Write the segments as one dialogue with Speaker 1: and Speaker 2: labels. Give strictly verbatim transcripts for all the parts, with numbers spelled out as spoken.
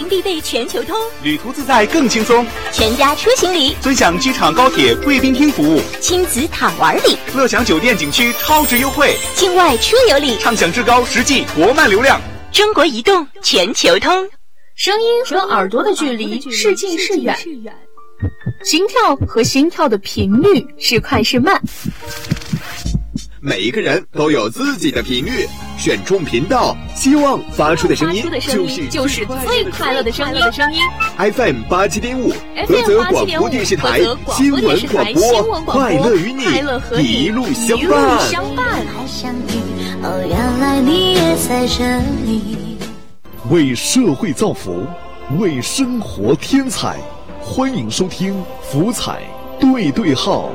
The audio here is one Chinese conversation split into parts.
Speaker 1: 必备全球通，
Speaker 2: 旅途自在更轻松。
Speaker 1: 全家出行礼，
Speaker 2: 尊享机场高铁贵宾厅服务，
Speaker 1: 亲子躺玩礼，
Speaker 2: 乐享酒店景区超值优惠，
Speaker 1: 境外出游礼，
Speaker 2: 畅享至高实际国漫流量。
Speaker 1: 中国移动全球通。
Speaker 3: 声音和耳朵的距离是近是远，心跳和心跳的频率是快是慢。
Speaker 4: 每一个人都有自己的频率，选中频道，希望发出的声音就是
Speaker 3: 就是最快乐的声音。
Speaker 4: F M 八七点五，菏泽广播电视台新闻广播，快乐与你一路相伴。
Speaker 5: 哦，原来你也在这里。
Speaker 6: 为社会造福，为生活添彩，欢迎收听福彩对对号。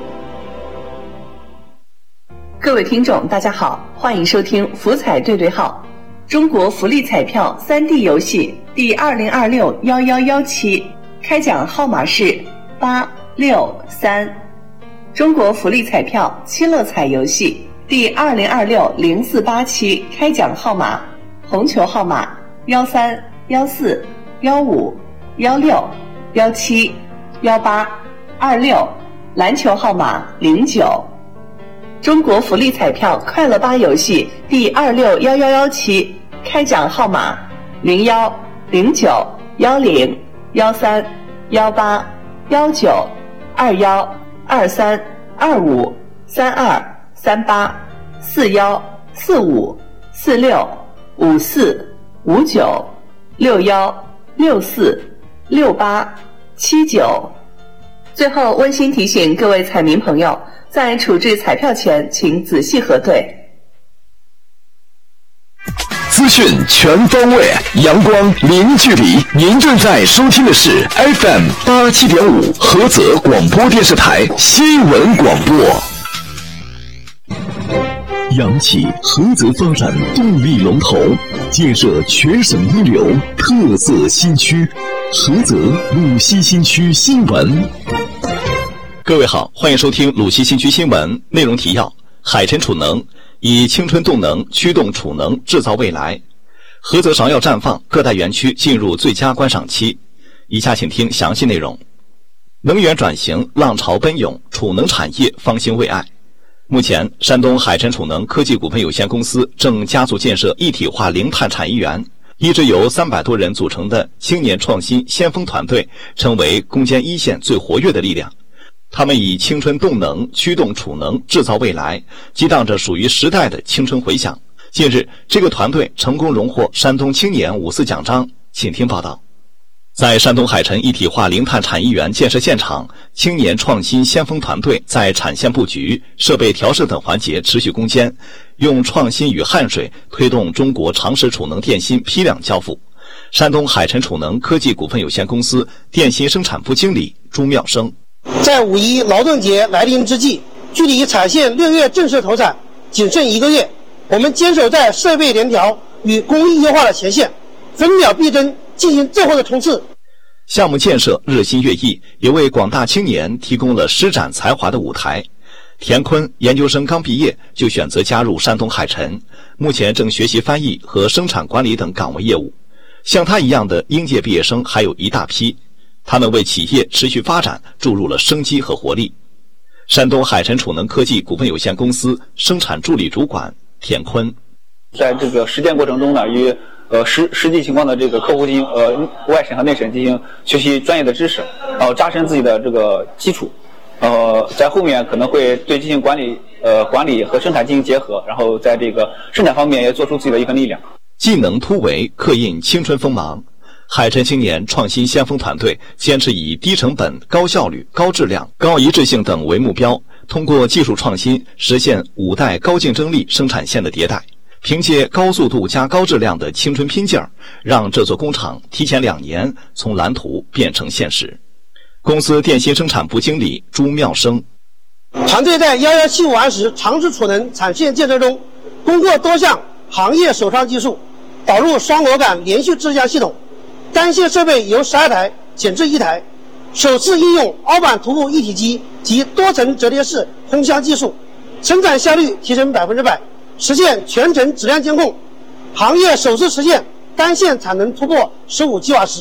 Speaker 7: 各位听众大家好，欢迎收听福彩对对号，中国福利彩票 三 D 游戏第二零二六一一一七，开奖号码是八六三。中国福利彩票七乐彩游戏第二零二六零四八七，开奖号码红球号码一三一四一五一六一七一八二六，篮球号码零九。中国福利彩票快乐八游戏第二六一一一七，开奖号码零一零九一零一三一八一九二一二三二五三二三八四一四五四六五四五九六一六四六八七九。最后温馨提醒各位彩民朋友，在处置彩票前请仔细核对。
Speaker 6: 资讯全方位，阳光零距离。您正在收听的是 F M 八七点五菏泽广播电视台新闻广播。扬起菏泽发展动力龙头，建设全省一流特色新区，菏泽鲁西新区新闻。
Speaker 8: 各位好，欢迎收听鲁西新区新闻。内容提要：海晨储能以青春动能驱动储能制造未来。菏泽芍药绽放，各大园区进入最佳观赏期。以下请听详细内容。能源转型浪潮奔涌，储能产业方兴未艾。目前，山东海晨储能科技股份有限公司正加速建设一体化零碳产业园。一支由三百多人组成的青年创新先锋团队，成为攻坚一线最活跃的力量。他们以青春动能驱动储能制造未来，激荡着属于时代的青春回响。近日，这个团队成功荣获山东青年五四奖章，请听报道。在山东海晨一体化零碳产业园建设现场，青年创新先锋团队在产线布局、设备调试等环节持续攻坚，用创新与汗水推动中国长时储能电芯批量交付。山东海晨储能科技股份有限公司电芯生产部经理朱妙生。
Speaker 9: 在五一劳动节来临之际，距离产线六月正式投产仅剩一个月，我们坚守在设备联调与工艺优化的前线，分秒必争，进行最后的冲刺。
Speaker 8: 项目建设日新月异，也为广大青年提供了施展才华的舞台。田坤研究生刚毕业就选择加入山东海晨，目前正学习翻译和生产管理等岗位业务。像他一样的应届毕业生还有一大批，他们为企业持续发展注入了生机和活力。山东海晨储能科技股份有限公司生产助理主管田坤，
Speaker 10: 在这个实践过程中呢，与呃实实际情况的这个客户进行呃外审和内审进行学习专业的知识，然后加深自己的这个基础，呃，在后面可能会对进行管理呃管理和生产进行结合，然后在这个生产方面也做出自己的一份力量。
Speaker 8: 技能突围，刻印青春锋芒。海晨青年创新先锋团队坚持以低成本、高效率、高质量、高一致性等为目标，通过技术创新实现五代高竞争力生产线的迭代。凭借高速度加高质量的青春拼劲儿，让这座工厂提前两年从蓝图变成现实。公司电芯生产部经理朱妙生，
Speaker 9: 团队在一一七五安时长时储能产线建设中，通过多项行业首创技术，导入双螺杆连续制向系统，单线设备由十二台减至一台，首次应用凹板涂布一体机及多层折叠式烘箱技术，生产效率提升百分之百，实现全程质量监控，行业首次实现单线产能突破十五吉瓦时。